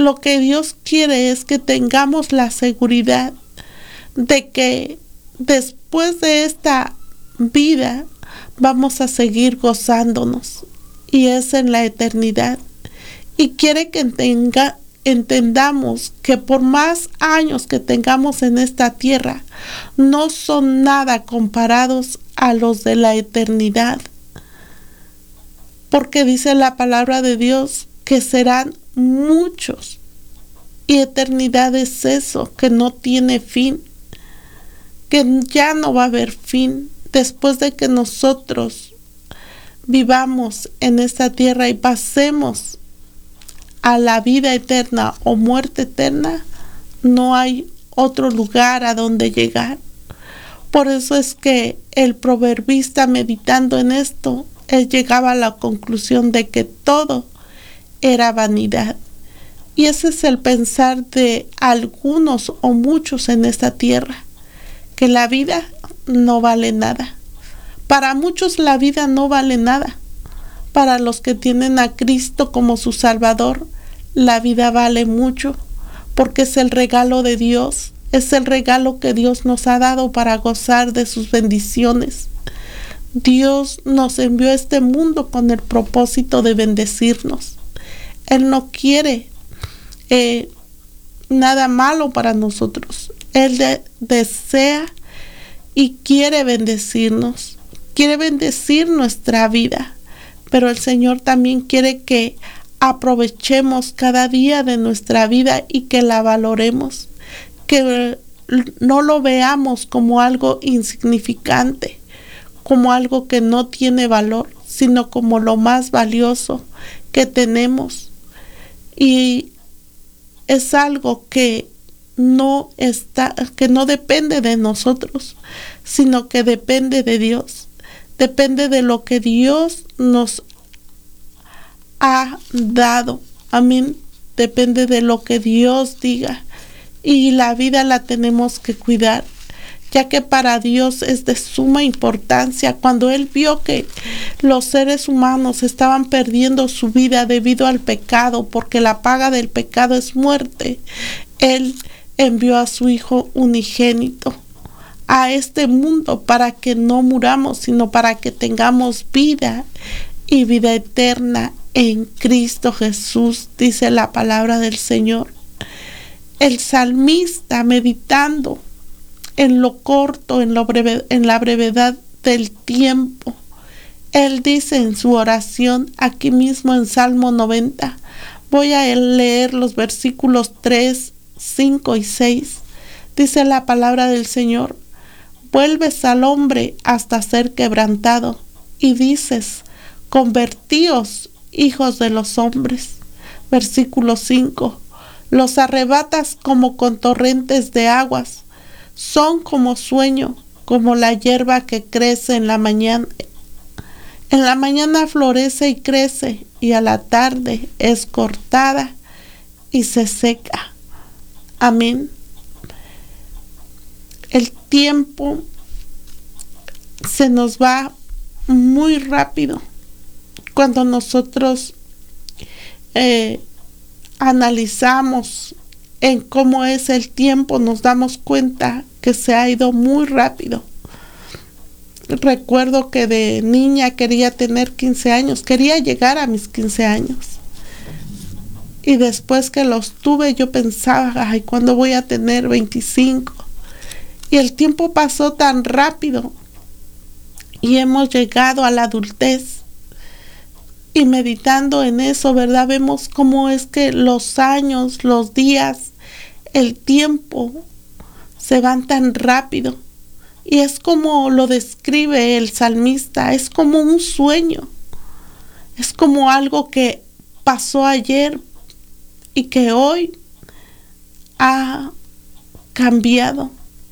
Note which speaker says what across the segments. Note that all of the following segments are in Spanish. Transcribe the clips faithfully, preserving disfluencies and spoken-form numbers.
Speaker 1: lo que Dios quiere es que tengamos la seguridad de que después de esta vida vamos a seguir gozándonos, y es en la eternidad. Y quiere que tenga, entendamos que por más años que tengamos en esta tierra, no son nada comparados a los de la eternidad. Porque dice la palabra de Dios que serán muchos. Y eternidad es eso, que no tiene fin, que ya no va a haber fin después de que nosotros vivamos en esta tierra y pasemos a la vida eterna o muerte eterna. No hay otro lugar a donde llegar. Por eso es que el proverbista, meditando en esto, él llegaba a la conclusión de que todo era vanidad. Y ese es el pensar de algunos o muchos en esta tierra, que la vida no vale nada. Para muchos la vida no vale nada. Para los que tienen a Cristo como su Salvador, la vida vale mucho, porque es el regalo de Dios, es el regalo que Dios nos ha dado para gozar de sus bendiciones. Dios nos envió a este mundo con el propósito de bendecirnos. Él no quiere eh, nada malo para nosotros. Él de, desea y quiere bendecirnos, quiere bendecir nuestra vida, pero el Señor también quiere que aprovechemos cada día de nuestra vida y que la valoremos, que no lo veamos como algo insignificante, como algo que no tiene valor, sino como lo más valioso que tenemos. Y es algo que no está, que no depende de nosotros, sino que depende de Dios. Depende de lo que Dios nos ha dado. Amén. Depende de lo que Dios diga. Y la vida la tenemos que cuidar, ya que para Dios es de suma importancia. Cuando Él vio que los seres humanos estaban perdiendo su vida debido al pecado, porque la paga del pecado es muerte, Él envió a su Hijo unigénito a este mundo para que no muramos, sino para que tengamos vida y vida eterna en Cristo Jesús, dice la palabra del Señor. El salmista, meditando en lo corto, en, lo breve, en la brevedad del tiempo, él dice en su oración, aquí mismo en Salmo noventa, voy a leer los versículos tres, cinco y seis. Dice la palabra del Señor: vuelves al hombre hasta ser quebrantado, y dices, convertíos, hijos de los hombres. Versículo cinco, los arrebatas como con torrentes de aguas, son como sueño, como la hierba que crece en la mañana. En la mañana florece y crece, y a la tarde es cortada y se seca. Amén. El tiempo se nos va muy rápido. Cuando nosotros eh, analizamos en cómo es el tiempo, nos damos cuenta que se ha ido muy rápido. Recuerdo que de niña quería tener quince años, quería llegar a mis quince años. Y después que los tuve, yo pensaba, ay, ¿cuándo voy a tener veinticinco? Y el tiempo pasó tan rápido y hemos llegado a la adultez. Y meditando en eso, ¿verdad? Vemos cómo es que los años, los días, el tiempo se van tan rápido. Y es como lo describe el salmista, es como un sueño. Es como algo que pasó ayer y que hoy ha cambiado.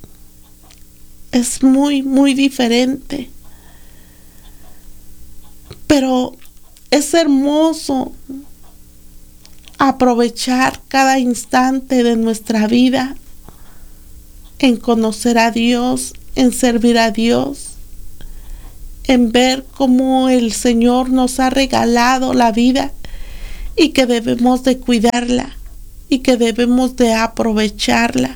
Speaker 1: Es muy, muy diferente. Pero es hermoso aprovechar cada instante de nuestra vida en conocer a Dios, en servir a Dios, en ver cómo el Señor nos ha regalado la vida y que debemos de cuidarla y que debemos de aprovecharla.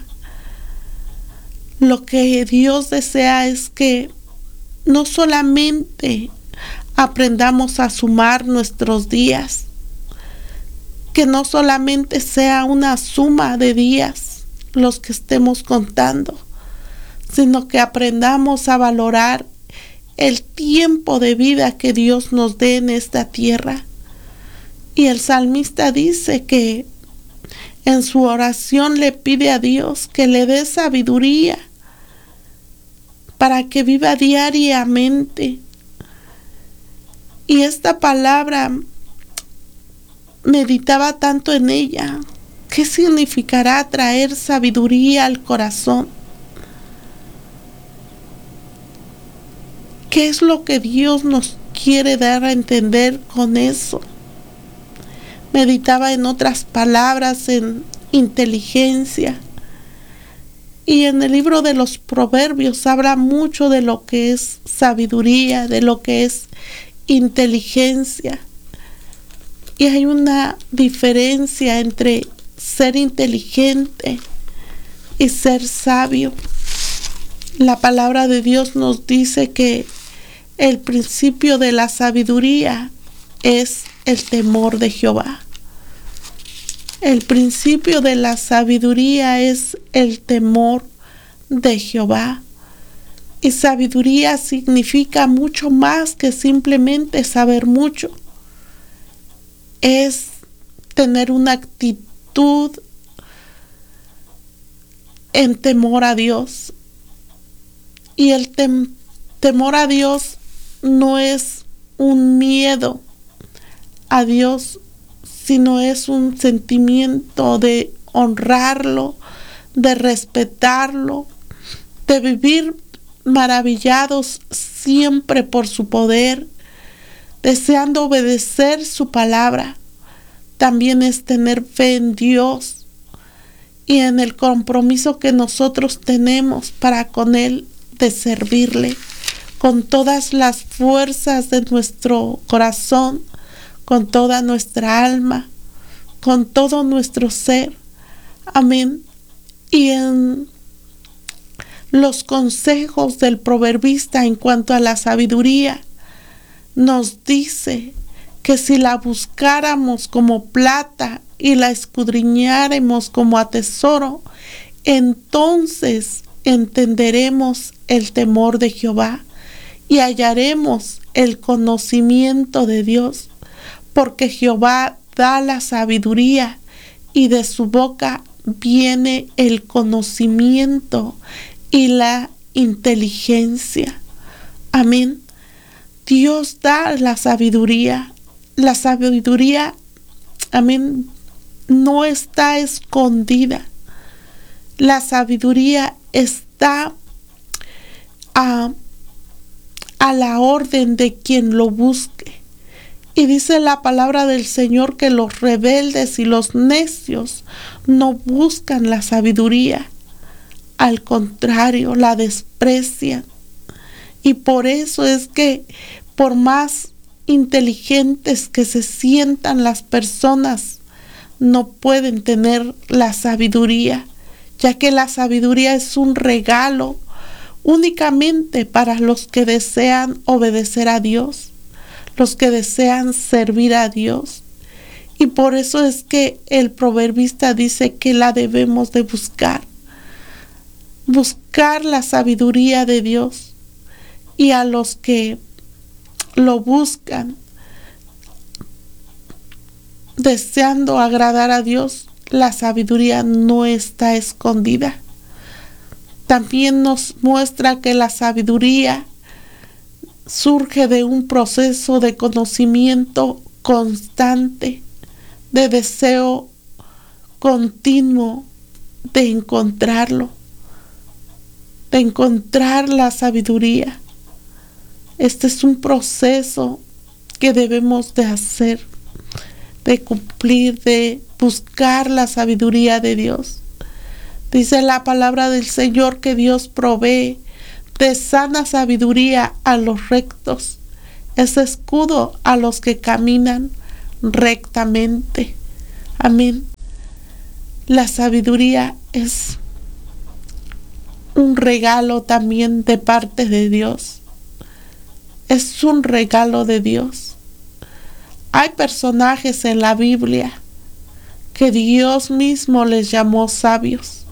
Speaker 1: Lo que Dios desea es que no solamente aprendamos a sumar nuestros días, que no solamente sea una suma de días los que estemos contando, sino que aprendamos a valorar el tiempo de vida que Dios nos dé en esta tierra. Y el salmista dice que en su oración le pide a Dios que le dé sabiduría para que viva diariamente. Y esta palabra, meditaba tanto en ella. ¿Qué significará traer sabiduría al corazón? ¿Qué es lo que Dios nos quiere dar a entender con eso? Meditaba en otras palabras, en inteligencia. Y en el libro de los Proverbios habla mucho de lo que es sabiduría, de lo que es inteligencia. Y hay una diferencia entre ser inteligente y ser sabio. La palabra de Dios nos dice que el principio de la sabiduría es el temor de Jehová. El principio de la sabiduría es el temor de Jehová. Y sabiduría significa mucho más que simplemente saber mucho. Es tener una actitud en temor a Dios. Y el tem- temor a Dios no es un miedo a Dios, sino es un sentimiento de honrarlo, de respetarlo, de vivir maravillados siempre por su poder, deseando obedecer su palabra. También es tener fe en Dios y en el compromiso que nosotros tenemos para con Él de servirle con todas las fuerzas de nuestro corazón, con toda nuestra alma, con todo nuestro ser. Amén. Y en los consejos del proverbista en cuanto a la sabiduría, nos dice que si la buscáramos como plata y la escudriñáramos como a tesoro, entonces entenderemos el temor de Jehová y hallaremos el conocimiento de Dios, porque Jehová da la sabiduría y de su boca viene el conocimiento y la inteligencia. Amén. Dios da la sabiduría. La sabiduría, amén, no está escondida. La sabiduría está a, a la orden de quien lo busque. Y dice la palabra del Señor que los rebeldes y los necios no buscan la sabiduría. Al contrario, la desprecian. Y por eso es que por más inteligentes que se sientan las personas, no pueden tener la sabiduría, ya que la sabiduría es un regalo únicamente para los que desean obedecer a Dios, los que desean servir a Dios. Y por eso es que el proverbista dice que la debemos de buscar. Buscar la sabiduría de Dios. Y a los que lo buscan, deseando agradar a Dios, la sabiduría no está escondida. También nos muestra que la sabiduría surge de un proceso de conocimiento constante, de deseo continuo de encontrarlo, de encontrar la sabiduría. Este es un proceso que debemos de hacer, de cumplir, de buscar la sabiduría de Dios. Dice la palabra del Señor que Dios provee de sana sabiduría a los rectos, es escudo a los que caminan rectamente. Amén. La sabiduría es un regalo también de parte de Dios. Es un regalo de Dios. Hay personajes en la Biblia que Dios mismo les llamó sabios.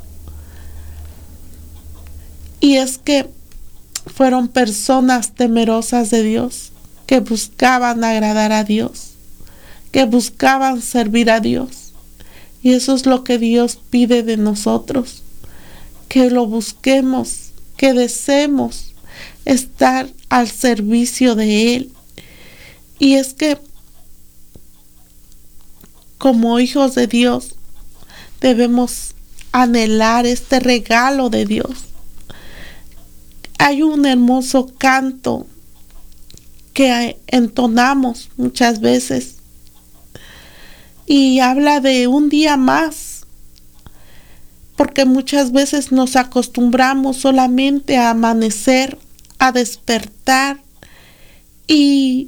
Speaker 1: Y es que fueron personas temerosas de Dios, que buscaban agradar a Dios, que buscaban servir a Dios. Y eso es lo que Dios pide de nosotros, que lo busquemos, que deseemos estar al servicio de Él. Y es que como hijos de Dios debemos anhelar este regalo de Dios. Hay un hermoso canto que entonamos muchas veces y habla de un día más, porque muchas veces nos acostumbramos solamente a amanecer, a despertar, y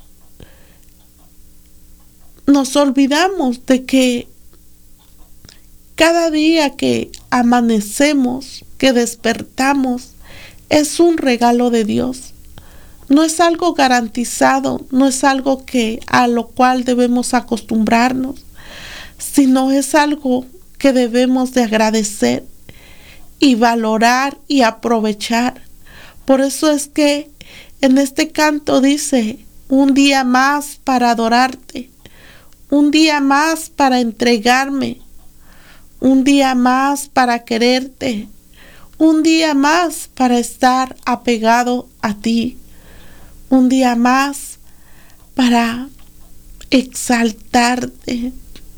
Speaker 1: nos olvidamos de que cada día que amanecemos, que despertamos, es un regalo de Dios. No es algo garantizado, no es algo que a lo cual debemos acostumbrarnos, sino es algo que debemos de agradecer y valorar y aprovechar. Por eso es que en este canto dice: un día más para adorarte, un día más para entregarme, un día más para quererte, un día más para estar apegado a ti, un día más para exaltarte.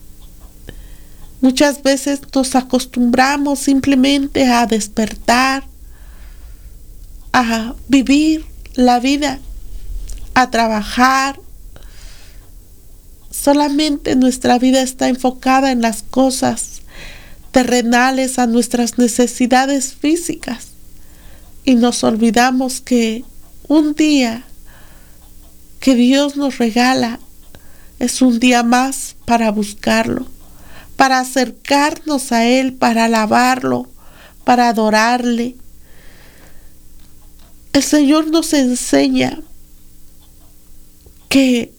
Speaker 1: Muchas veces nos acostumbramos simplemente a despertar, a vivir la vida, a trabajar. Solamente nuestra vida está enfocada en las cosas terrenales, a nuestras necesidades físicas, y nos olvidamos que un día que Dios nos regala es un día más para buscarlo, para acercarnos a Él, para alabarlo, para adorarle. El Señor nos enseña que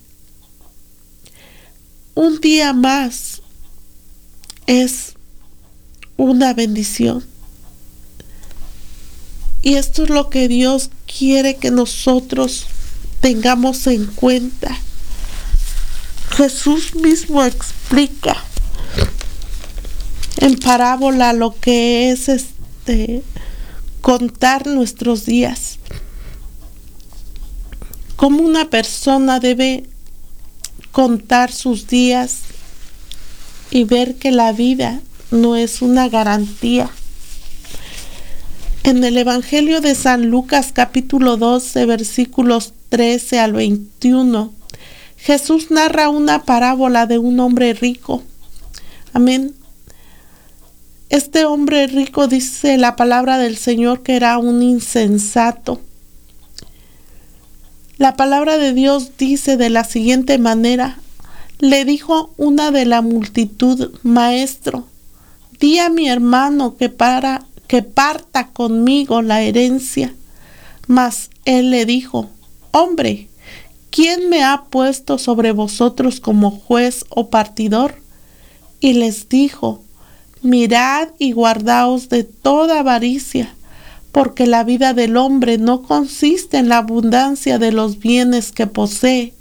Speaker 1: un día más es una bendición. Y esto es lo que Dios quiere que nosotros tengamos en cuenta. Jesús mismo explica en parábola lo que es este contar nuestros días. Cómo una persona debe contar sus días y ver que la vida no es una garantía. En el Evangelio de San Lucas, capítulo doce, versículos trece al veintiuno, Jesús narra una parábola de un hombre rico. Amén. Este hombre rico, dice la palabra del Señor, que era un insensato. La palabra de Dios dice de la siguiente manera: le dijo una de la multitud: Maestro, di a mi hermano que para que parta conmigo la herencia. Mas él le dijo: Hombre, ¿quién me ha puesto sobre vosotros como juez o partidor? Y les dijo: Mirad y guardaos de toda avaricia, porque la vida del hombre no consiste en la abundancia de los bienes que posee.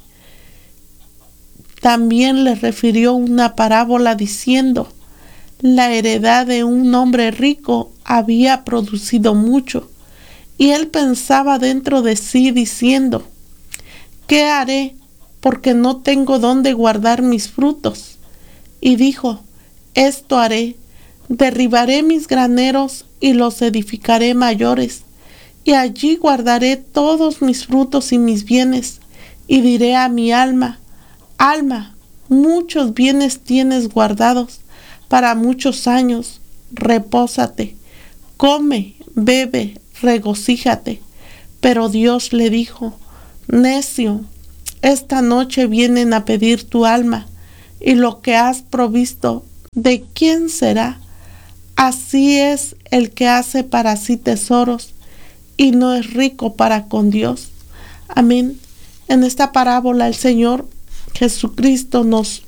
Speaker 1: También les refirió una parábola diciendo: la heredad de un hombre rico había producido mucho, y él pensaba dentro de sí diciendo: ¿qué haré? Porque no tengo dónde guardar mis frutos. Y dijo: esto haré, derribaré mis graneros y los edificaré mayores, y allí guardaré todos mis frutos y mis bienes, y diré a mi alma: alma, muchos bienes tienes guardados para muchos años, repósate, come, bebe, regocíjate. Pero Dios le dijo: necio, esta noche vienen a pedir tu alma, y lo que has provisto ¿de quién será? Así es el que hace para sí tesoros y no es rico para con Dios. Amén. En esta parábola el Señor Jesucristo nos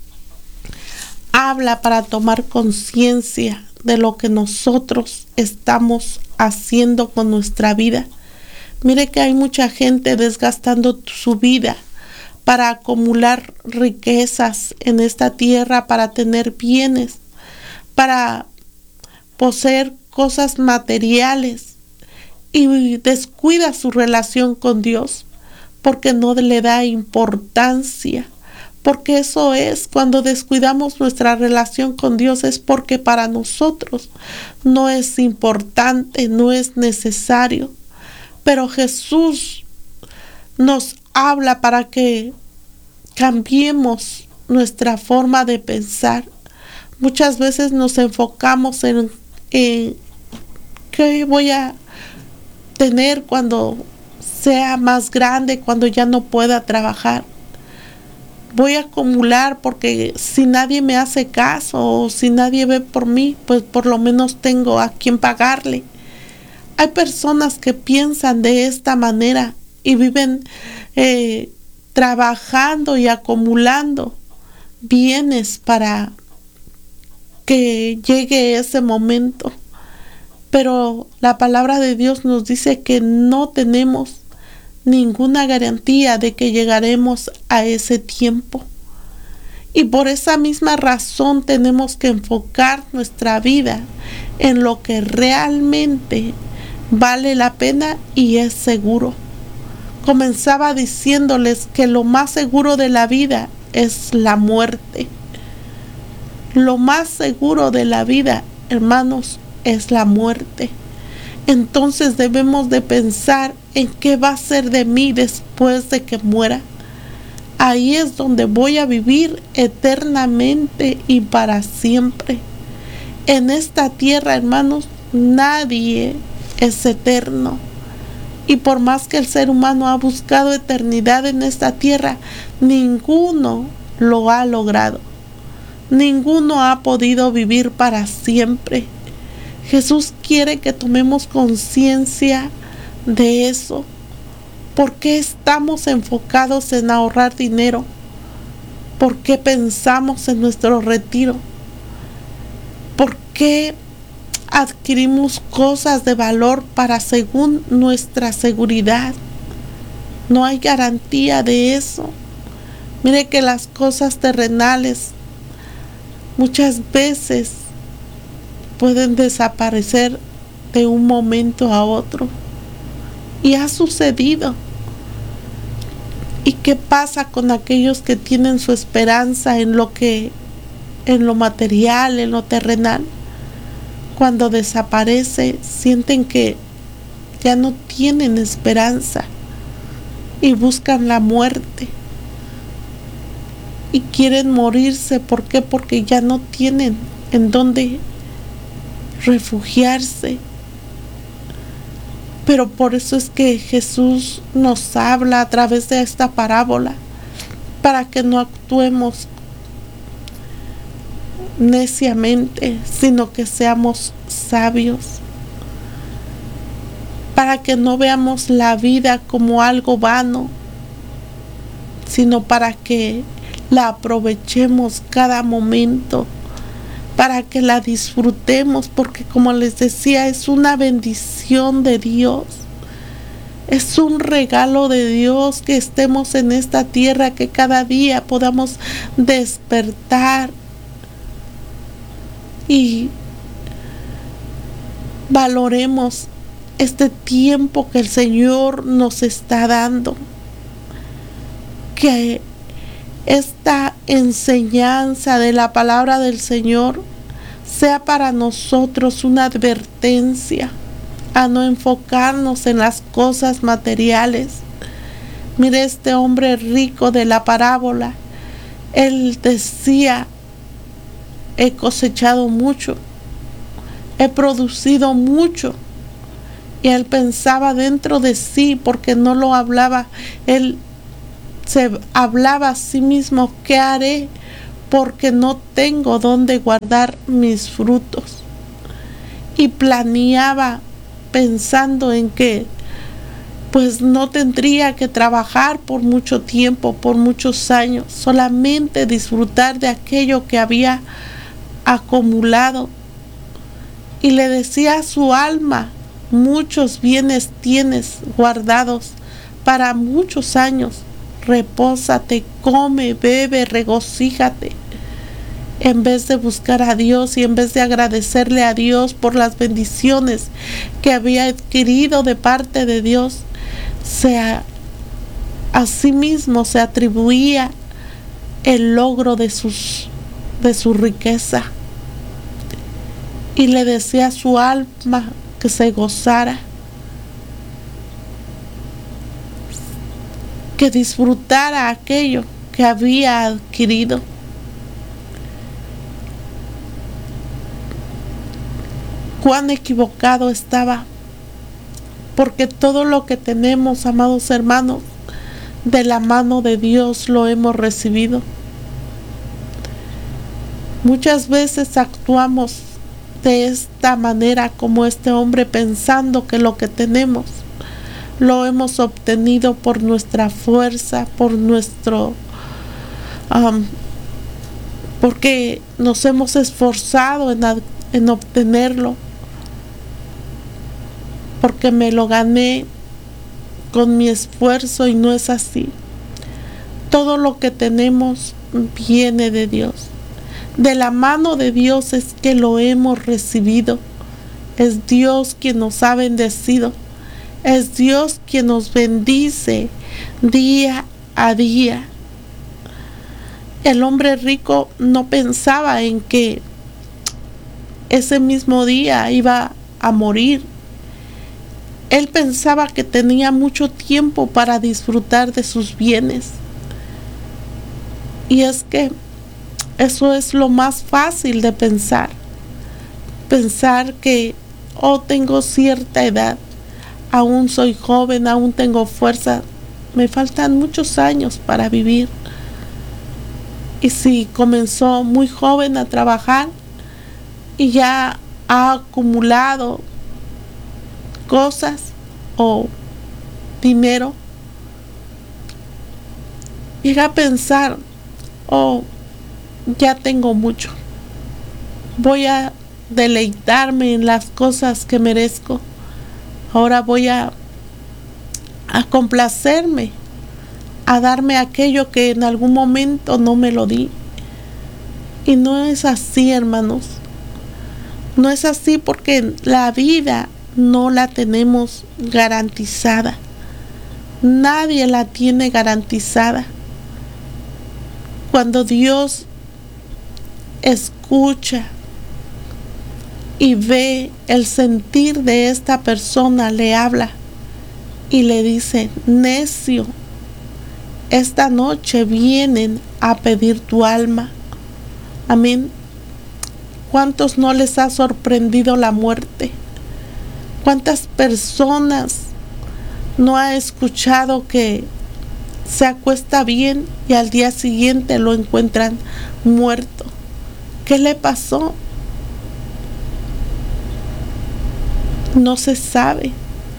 Speaker 1: habla para tomar conciencia de lo que nosotros estamos haciendo con nuestra vida. Mire que hay mucha gente desgastando su vida para acumular riquezas en esta tierra, para tener bienes, para poseer cosas materiales, y descuida su relación con Dios porque no le da importancia. Porque eso es, cuando descuidamos nuestra relación con Dios, es porque para nosotros no es importante, no es necesario. Pero Jesús nos habla para que cambiemos nuestra forma de pensar. Muchas veces nos enfocamos en, en qué voy a tener cuando sea más grande, cuando ya no pueda trabajar. Voy a acumular porque si nadie me hace caso o si nadie ve por mí, pues por lo menos tengo a quien pagarle. Hay personas que piensan de esta manera y viven eh, trabajando y acumulando bienes para que llegue ese momento. Pero la palabra de Dios nos dice que no tenemos ninguna garantía de que llegaremos a ese tiempo. Y por esa misma razón tenemos que enfocar nuestra vida en lo que realmente vale la pena y es seguro. Comenzaba diciéndoles que lo más seguro de la vida es la muerte. Lo más seguro de la vida, hermanos, es la muerte. Entonces debemos de pensar en qué va a ser de mí después de que muera. Ahí es donde voy a vivir eternamente y para siempre. En esta tierra, hermanos, nadie es eterno. Y por más que el ser humano ha buscado eternidad en esta tierra, ninguno lo ha logrado. Ninguno ha podido vivir para siempre. Jesús quiere que tomemos conciencia de eso. ¿Por qué estamos enfocados en ahorrar dinero? ¿Por qué pensamos en nuestro retiro? ¿Por qué adquirimos cosas de valor para según nuestra seguridad? No hay garantía de eso. Mire que las cosas terrenales muchas veces pueden desaparecer de un momento a otro. Y ha sucedido. ¿Y qué pasa con aquellos que tienen su esperanza en lo que, en lo material, en lo terrenal? Cuando desaparece, sienten que ya no tienen esperanza y buscan la muerte. Y quieren morirse. ¿Por qué? Porque ya no tienen en dónde refugiarse. Pero por eso es que Jesús nos habla a través de esta parábola, para que no actuemos neciamente, sino que seamos sabios, para que no veamos la vida como algo vano, sino para que la aprovechemos cada momento, para que la disfrutemos, porque como les decía, es una bendición de Dios. Es un regalo de Dios que estemos en esta tierra, que cada día podamos despertar y valoremos este tiempo que el Señor nos está dando. Que esta enseñanza de la palabra del Señor sea para nosotros una advertencia a no enfocarnos en las cosas materiales. Mire, este hombre rico de la parábola, él decía: he cosechado mucho, he producido mucho. Y él pensaba dentro de sí, porque no lo hablaba, él se hablaba a sí mismo: ¿qué haré? porque no tengo dónde guardar mis frutos. Y planeaba pensando en que pues no tendría que trabajar por mucho tiempo, por muchos años, solamente disfrutar de aquello que había acumulado. Y le decía a su alma: muchos bienes tienes guardados para muchos años, repósate, come, bebe, regocíjate. En vez de buscar a Dios y en vez de agradecerle a Dios por las bendiciones que había adquirido de parte de Dios, se a, a sí mismo se atribuía el logro de, sus, de su riqueza. Y le decía a su alma que se gozara, que disfrutara aquello que había adquirido. Cuán equivocado estaba, porque todo lo que tenemos, amados hermanos, de la mano de Dios lo hemos recibido. Muchas veces actuamos de esta manera como este hombre, pensando que lo que tenemos lo hemos obtenido por nuestra fuerza, por nuestro um, porque nos hemos esforzado en, en obtenerlo, porque me lo gané con mi esfuerzo, y no es así. Todo lo que tenemos viene de Dios. De la mano de Dios es que lo hemos recibido. Es Dios quien nos ha bendecido. Es Dios quien nos bendice día a día. El hombre rico no pensaba en que ese mismo día iba a morir. Él pensaba que tenía mucho tiempo para disfrutar de sus bienes. Y es que eso es lo más fácil de pensar. Pensar que, oh, tengo cierta edad, aún soy joven, aún tengo fuerza, me faltan muchos años para vivir. Y si comenzó muy joven a trabajar y ya ha acumulado cosas o dinero, llega a pensar: oh, ya tengo mucho, voy a deleitarme en las cosas que merezco, ahora voy a, a complacerme, a darme aquello que en algún momento no me lo di. Y no es así, hermanos, no es así, porque la vida no la tenemos garantizada. Nadie la tiene garantizada. Cuando Dios escucha y ve el sentir de esta persona, le habla y le dice: necio, esta noche vienen a pedir tu alma. Amén. ¿Cuántos no les ha sorprendido la muerte? ¿Cuántas personas no ha escuchado que se acuesta bien y al día siguiente lo encuentran muerto? ¿Qué le pasó? No se sabe.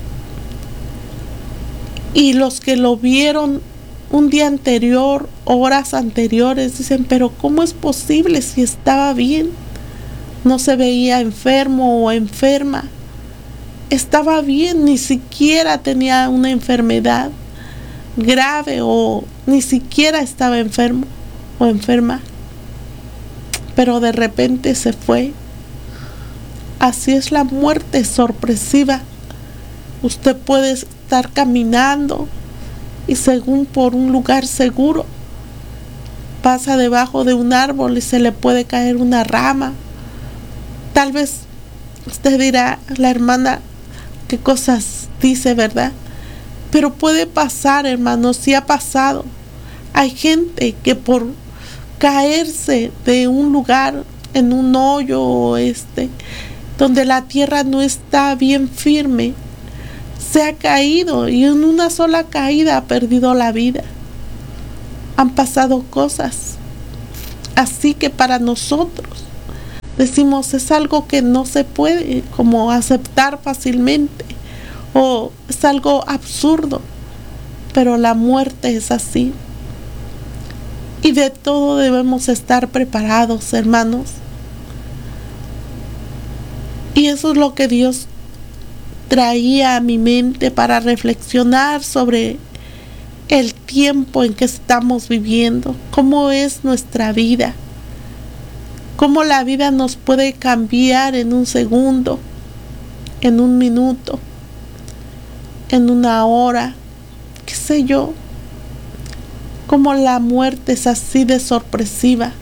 Speaker 1: Y los que lo vieron un día anterior, horas anteriores, dicen: pero ¿cómo es posible si estaba bien? No se veía enfermo o enferma. Estaba bien, ni siquiera tenía una enfermedad grave, o ni siquiera estaba enfermo o enferma. Pero de repente se fue. Así es la muerte sorpresiva. Usted puede estar caminando y, según por un lugar seguro, pasa debajo de un árbol y se le puede caer una rama. Tal vez usted dirá: la hermana, qué cosas dice, ¿verdad? Pero puede pasar, hermanos, sí ha pasado. Hay gente que por caerse de un lugar en un hoyo este donde la tierra no está bien firme, se ha caído, y en una sola caída ha perdido la vida. Han pasado cosas. Así que para nosotros decimos, es algo que no se puede como aceptar fácilmente, o es algo absurdo, pero la muerte es así. Y de todo debemos estar preparados, hermanos. Y eso es lo que Dios traía a mi mente para reflexionar sobre el tiempo en que estamos viviendo, cómo es nuestra vida, cómo la vida nos puede cambiar en un segundo, en un minuto, en una hora, qué sé yo, cómo la muerte es así de sorpresiva.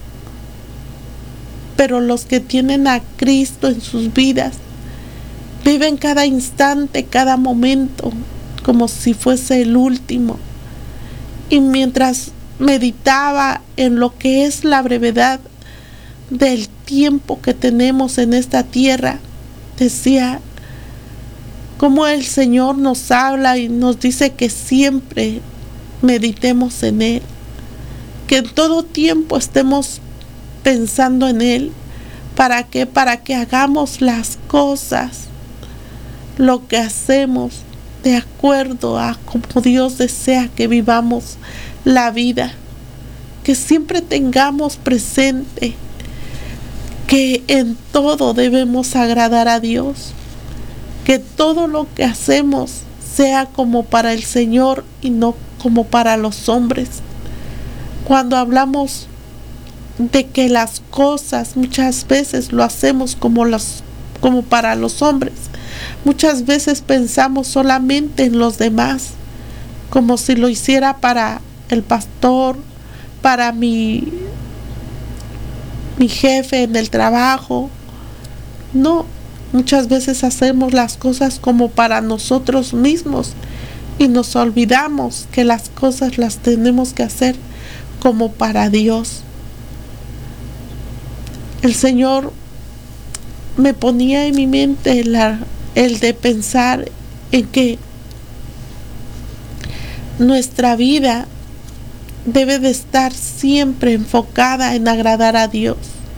Speaker 1: Pero los que tienen a Cristo en sus vidas viven cada instante, cada momento, como si fuese el último. Y mientras meditaba en lo que es la brevedad del tiempo que tenemos en esta tierra, decía cómo el Señor nos habla y nos dice que siempre meditemos en Él, que en todo tiempo estemos pensando en Él. ¿Para qué? Para que hagamos las cosas, lo que hacemos, de acuerdo a como Dios desea que vivamos la vida. Que siempre tengamos presente que en todo debemos agradar a Dios. Que todo lo que hacemos sea como para el Señor y no como para los hombres. Cuando hablamos de que las cosas muchas veces lo hacemos como, las, como para los hombres, muchas veces pensamos solamente en los demás, como si lo hiciera para el pastor, para mi, mi jefe en el trabajo. No, muchas veces hacemos las cosas como para nosotros mismos y nos olvidamos que las cosas las tenemos que hacer como para Dios. El Señor me ponía en mi mente la, el de pensar en que nuestra vida debe de estar siempre enfocada en agradar a Dios.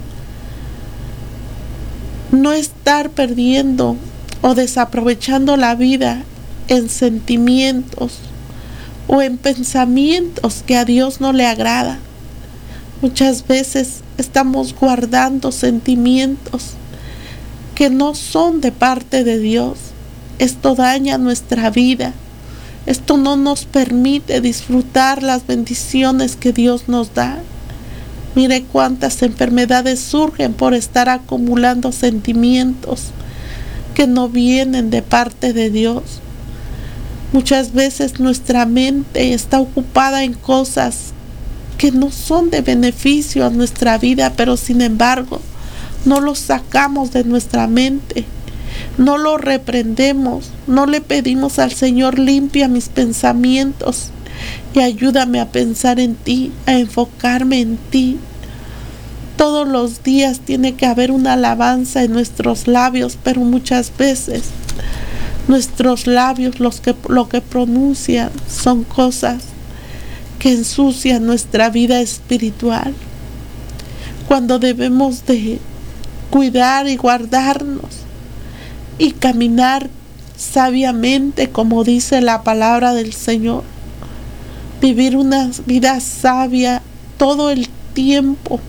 Speaker 1: No estar perdiendo o desaprovechando la vida en sentimientos o en pensamientos que a Dios no le agrada. Muchas veces estamos guardando sentimientos que no son de parte de Dios. Esto daña nuestra vida. Esto no nos permite disfrutar las bendiciones que Dios nos da. Mire cuántas enfermedades surgen por estar acumulando sentimientos que no vienen de parte de Dios. Muchas veces nuestra mente está ocupada en cosas que no son de beneficio a nuestra vida, pero sin embargo no los sacamos de nuestra mente, no lo reprendemos, no le pedimos al Señor: limpia mis pensamientos y ayúdame a pensar en ti, a enfocarme en ti. Todos los días tiene que haber una alabanza en nuestros labios, pero muchas veces nuestros labios los que, lo que pronuncian son cosas que ensucian nuestra vida espiritual, cuando debemos de cuidar y guardarnos y caminar sabiamente, como dice la palabra del Señor. Vivir una vida sabia todo el tiempo,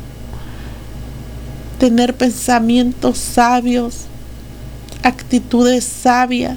Speaker 1: tener pensamientos sabios, actitudes sabias,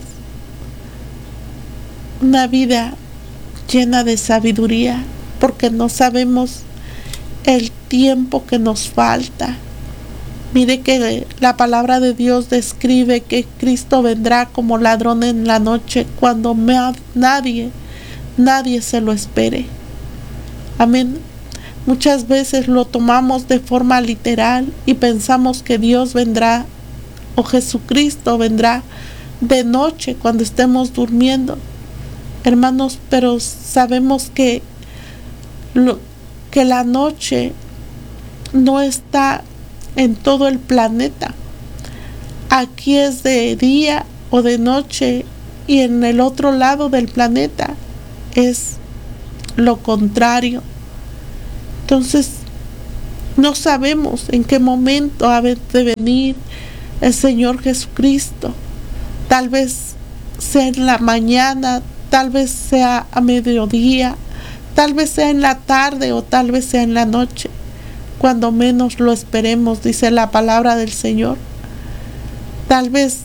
Speaker 1: una vida llena de sabiduría, porque no sabemos el tiempo que nos falta. Mire que la palabra de Dios describe que Cristo vendrá como ladrón en la noche, cuando nadie, nadie se lo espere. Amén. Muchas veces lo tomamos de forma literal y pensamos que Dios vendrá o Jesucristo vendrá de noche cuando estemos durmiendo. Hermanos, pero sabemos que, lo, que la noche no está en todo el planeta. Aquí es de día o de noche, y en el otro lado del planeta es lo contrario. Entonces, No sabemos en qué momento ha de venir el Señor Jesucristo. Tal vez sea en la mañana, tal vez sea a mediodía, tal vez sea en la tarde o tal vez sea en la noche. Cuando menos lo esperemos, dice la palabra del Señor. Tal vez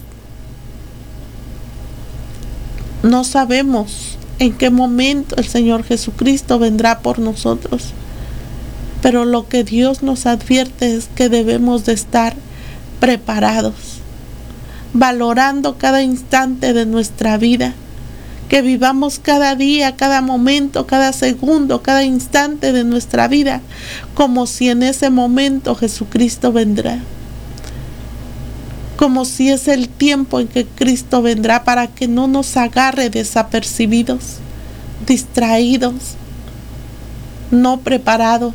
Speaker 1: no sabemos en qué momento el Señor Jesucristo vendrá por nosotros. Pero lo que Dios nos advierte es que debemos de estar preparados, valorando cada instante de nuestra vida, que vivamos cada día, cada momento, cada segundo, cada instante de nuestra vida, como si en ese momento Jesucristo vendrá, como si es el tiempo en que Cristo vendrá, para que no nos agarre desapercibidos, distraídos, no preparados.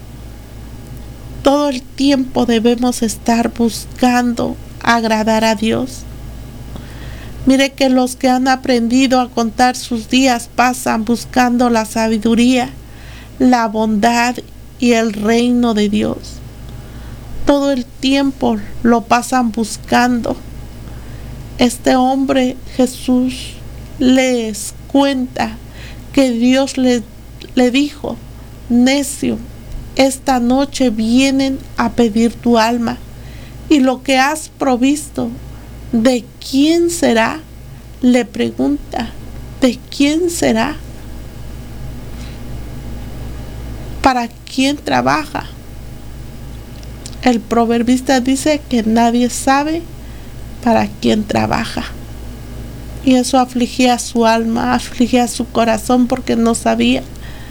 Speaker 1: Todo el tiempo debemos estar buscando agradar a Dios. Mire que los que han aprendido a contar sus días pasan buscando la sabiduría, la bondad y el reino de Dios. Todo el tiempo lo pasan buscando. Este hombre, Jesús, les cuenta que Dios le, le dijo: necio, esta noche vienen a pedir tu alma, y lo que has provisto, ¿de quién será? Le pregunta, ¿de quién será? ¿Para quién trabaja? El proverbista dice que nadie sabe para quién trabaja. Y eso afligía su alma, afligía su corazón, porque no sabía.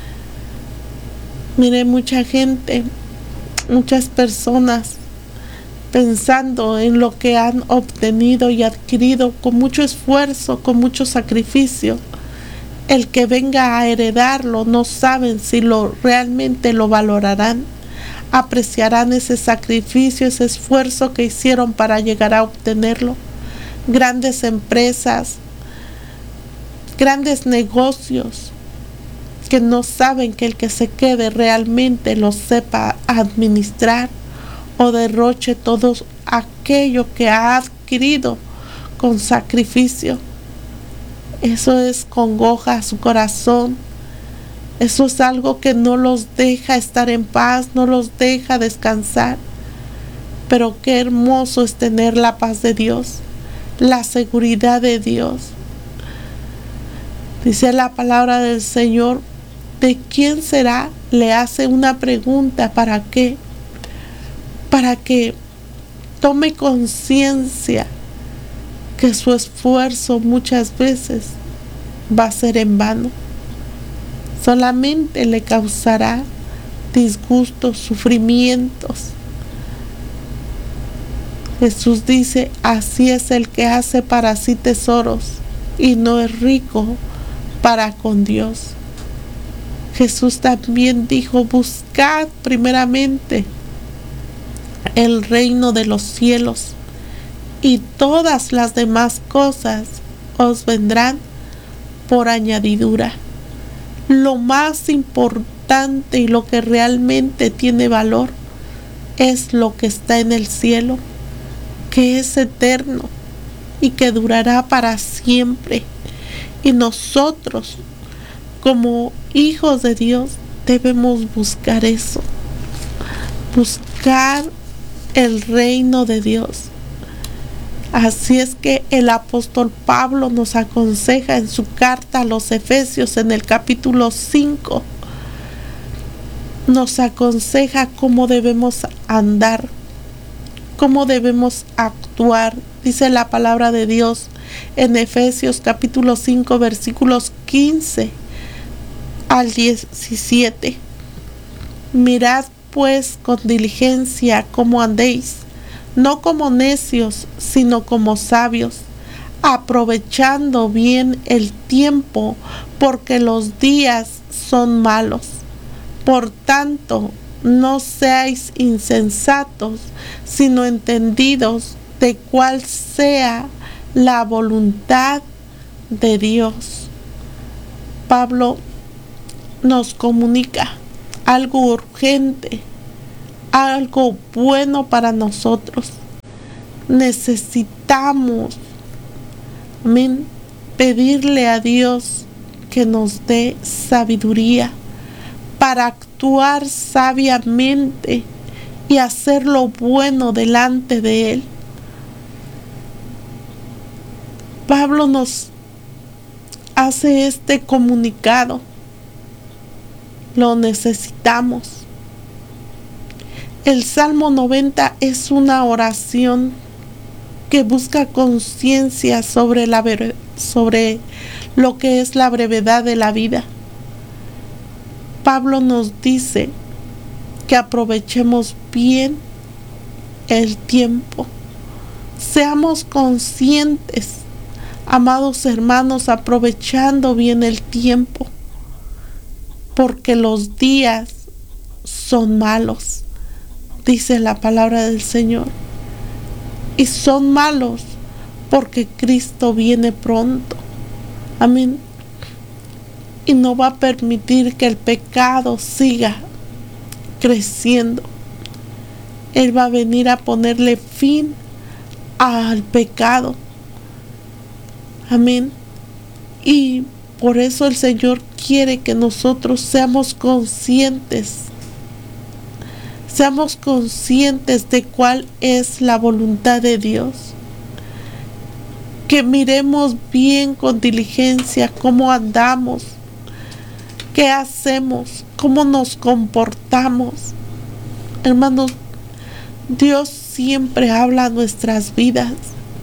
Speaker 1: Mire, mucha gente, muchas personas, pensando en lo que han obtenido y adquirido con mucho esfuerzo, con mucho sacrificio, el que venga a heredarlo, no saben si lo realmente lo valorarán, apreciarán ese sacrificio, ese esfuerzo que hicieron para llegar a obtenerlo. Grandes empresas, grandes negocios, que no saben que el que se quede realmente lo sepa administrar, o derroche todo aquello que ha adquirido con sacrificio. Eso es congoja a su corazón. Eso es algo que no los deja estar en paz, no los deja descansar. Pero qué hermoso es tener la paz de Dios, la seguridad de Dios. Dice la palabra del Señor: ¿de quién será? Le hace una pregunta. ¿Para qué? Para que tome conciencia que su esfuerzo muchas veces va a ser en vano. Solamente le causará disgustos, sufrimientos. Jesús dice: así es el que hace para sí tesoros y no es rico para con Dios. Jesús también dijo: buscad primeramente el reino de los cielos, y todas las demás cosas os vendrán por añadidura. Lo más importante y lo que realmente tiene valor es lo que está en el cielo, que es eterno y que durará para siempre. Y nosotros, como hijos de Dios, debemos buscar eso, buscar el reino de Dios. Así es que el apóstol Pablo nos aconseja en su carta a los Efesios, en el capítulo cinco, nos aconseja cómo debemos andar, cómo debemos actuar. Dice la palabra de Dios en Efesios capítulo cinco, versículos quince al diecisiete. Mirad pues con diligencia cómo andéis, no como necios, sino como sabios, aprovechando bien el tiempo, porque los días son malos. Por tanto, no seáis insensatos, sino entendidos de cuál sea la voluntad de Dios. Pablo nos comunica algo urgente, algo bueno para nosotros. Necesitamos, amén, pedirle a Dios que nos dé sabiduría para actuar sabiamente y hacer lo bueno delante de Él. Pablo nos hace este comunicado. Lo necesitamos. El Salmo noventa es una oración que busca conciencia sobre la sobre lo que es la brevedad de la vida. Pablo nos dice que aprovechemos bien el tiempo. Seamos conscientes, amados hermanos, aprovechando bien el tiempo, porque los días son malos, dice la palabra del Señor. Y son malos porque Cristo viene pronto. Amén. Y no va a permitir que el pecado siga creciendo. Él va a venir a ponerle fin al pecado. Amén. Y por eso el Señor quiere que nosotros seamos conscientes. Seamos conscientes de cuál es la voluntad de Dios. Que miremos bien con diligencia cómo andamos, qué hacemos, cómo nos comportamos. Hermanos, Dios siempre habla a nuestras vidas.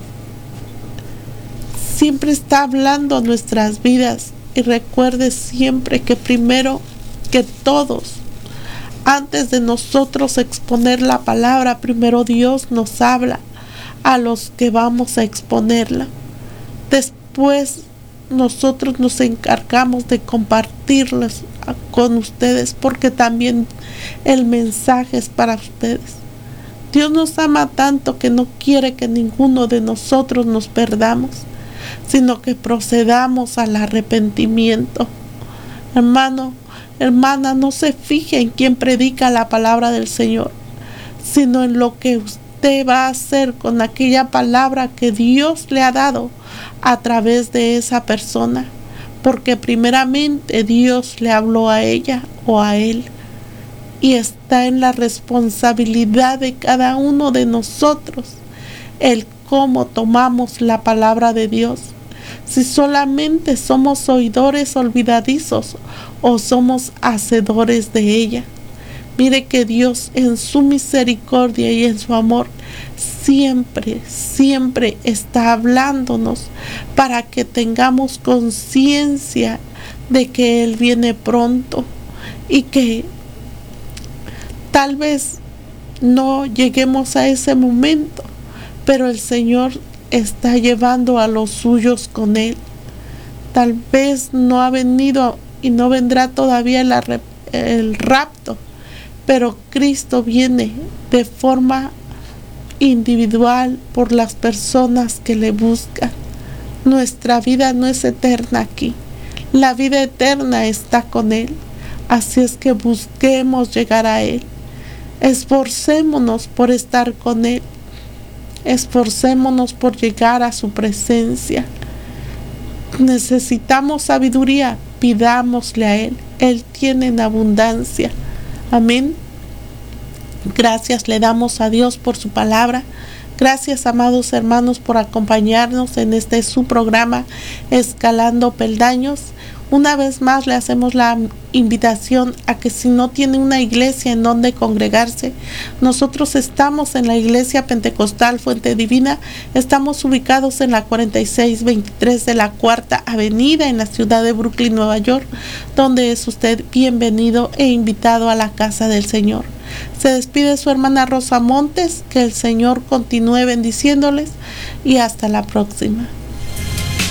Speaker 1: Siempre está hablando a nuestras vidas. Y recuerde siempre que primero que todos, antes de nosotros exponer la palabra, primero Dios nos habla a los que vamos a exponerla. Después nosotros nos encargamos de compartirlas con ustedes, porque también el mensaje es para ustedes. Dios nos ama tanto que no quiere que ninguno de nosotros nos perdamos, sino que procedamos al arrepentimiento. Hermano, hermana, no se fije en quién predica la palabra del Señor, sino en lo que usted va a hacer con aquella palabra que Dios le ha dado a través de esa persona, porque primeramente Dios le habló a ella o a él, y está en la responsabilidad de cada uno de nosotros el cómo tomamos la palabra de Dios. Si solamente somos oidores olvidadizos o somos hacedores de ella. Mire que Dios en su misericordia y en su amor siempre, siempre está hablándonos para que tengamos conciencia de que Él viene pronto y que tal vez no lleguemos a ese momento, pero el Señor está llevando a los suyos con Él. Tal vez no ha venido y no vendrá todavía el, el rapto, pero Cristo viene de forma individual por las personas que le buscan. Nuestra vida no es eterna aquí. La vida eterna está con Él. Así es que busquemos llegar a Él. Esforcémonos por estar con Él. Esforcémonos por llegar a su presencia. Necesitamos sabiduría, pidámosle a Él. Él tiene en abundancia. Amén. Gracias le damos a Dios por su palabra. Gracias, amados hermanos, por acompañarnos en este su programa Escalando Peldaños. Una vez más le hacemos la invitación a que si no tiene una iglesia en donde congregarse, nosotros estamos en la Iglesia Pentecostal Fuente Divina. Estamos ubicados en la cuarenta y seis veintitrés de la Cuarta Avenida en la ciudad de Brooklyn, Nueva York, donde es usted bienvenido e invitado a la casa del Señor. Se despide su hermana Rosa Montes. Que el Señor continúe bendiciéndoles y hasta la próxima.